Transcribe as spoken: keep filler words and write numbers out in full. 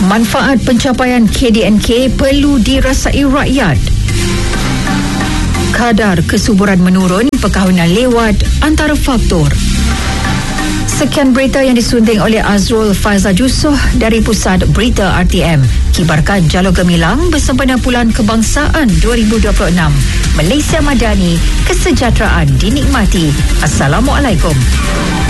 Manfaat pencapaian K D N K perlu dirasai rakyat. Kadar kesuburan menurun, perkahwinan lewat antara faktor. Sekian berita yang disunting oleh Azrul Faizal Jusoh dari Pusat Berita R T M. Kibarkan Jalur Gemilang bersempena Bulan Kebangsaan dua ribu dua puluh enam. Malaysia Madani, kesejahteraan dinikmati. Assalamualaikum.